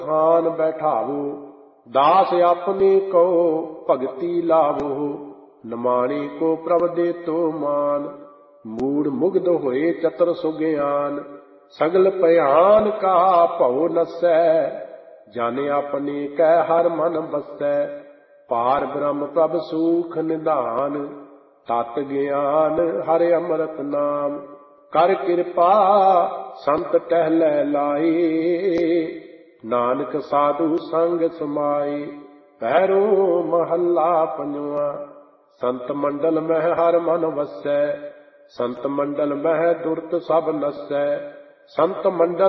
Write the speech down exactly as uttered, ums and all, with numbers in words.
हान बैठावो, दास अपने को भगति लावो। नमाणे को प्रभ दे तो मान, मूड मुग्ध होए चतर सुग्यान। सगल भयान का भव नसै, जाने अपने कै हर मन बसै। पार ब्रह्म प्रभ सूख निधान, तत ज्ञान हरि अमृत नाम। कर कृपा संत टहलै लाए, नानक साधु संग समाए। पैरो महला पंजवा। संत मंडल मह हर मन वसै, संत मंडल मह दुर्त सब नसै। संत मंडल